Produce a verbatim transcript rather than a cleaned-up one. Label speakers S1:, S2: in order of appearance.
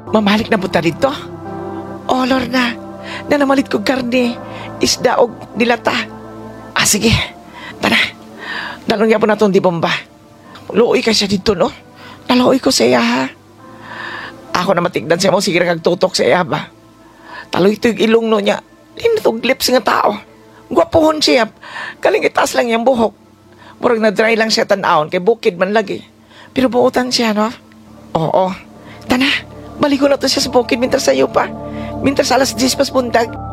S1: Mamalik na buta dito. Oh, Lorna, nanamalit ko karne, isda o dilata. Ah, sige. Tara, dalong yapon na itong di bomba. Luoy ka siya dito, no? Naluoy ko sa iya, ha? Ako na matigdan siya mo, sige na kagtutok sa iya ba? Taloy ito yung ilong no niya. Hindi itong lips nga tao. Gwapohon siya. Kaling itaas lang yung buhok. Murag na dry lang siya tanawon, kay bukid man lagi. Pero buotang siya, no? Oo. Tana, balik ko na to siya sa bukid mintar sa'yo pa. Mintar sa alas diyes pas buntag.